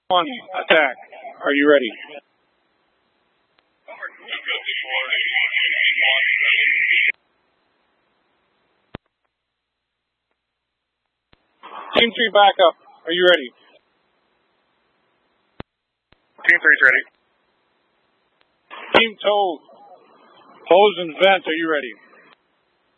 One, attack. Are you ready? Team 3 backup. Are you ready? Team 3's ready. Team Tow, hose and vent. Are you ready?